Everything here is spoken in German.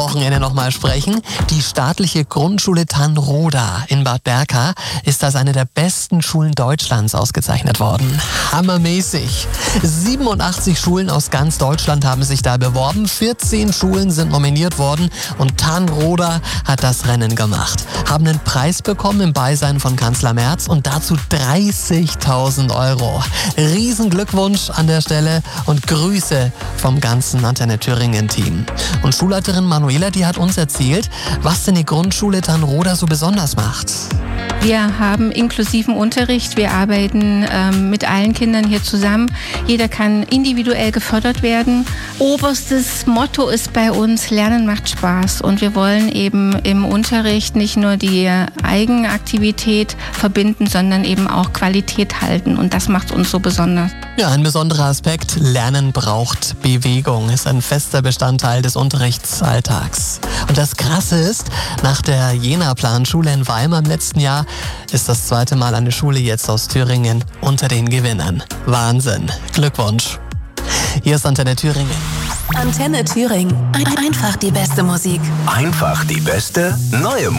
Wochenende nochmal sprechen. Die staatliche Grundschule Thann-Roda in Bad Berka ist als eine der besten Schulen Deutschlands ausgezeichnet worden. Hammermäßig. 87 Schulen aus ganz Deutschland haben sich da beworben. 14 Schulen sind nominiert worden und Thann-Roda hat das Rennen gemacht. Haben einen Preis bekommen im Beisein von Kanzler Merz und dazu 30.000 Euro. Riesenglückwunsch an der Stelle und Grüße vom ganzen Antenne Thüringen-Team. Und Schulleiterin Manuela, die hat uns erzählt, was denn die Grundschule Thann-Roda so besonders macht. Wir haben inklusiven Unterricht. Wir arbeiten mit allen Kindern hier zusammen. Jeder kann individuell gefördert werden. Oberstes Motto ist bei uns, Lernen macht Spaß. Und wir wollen eben im Unterricht nicht nur die Eigenaktivität verbinden, sondern eben auch Qualität halten. Und das macht uns so besonders. Ja, ein besonderer Aspekt, Lernen braucht Bewegung, ist ein fester Bestandteil des Unterrichtsalltags. Und das Krasse ist, nach der Jena-Planschule in Weimar im letzten Jahr ist das zweite Mal eine Schule jetzt aus Thüringen unter den Gewinnern. Wahnsinn. Glückwunsch. Hier ist Antenne Thüringen. Antenne Thüringen. Einfach die beste Musik. Einfach die beste neue Musik.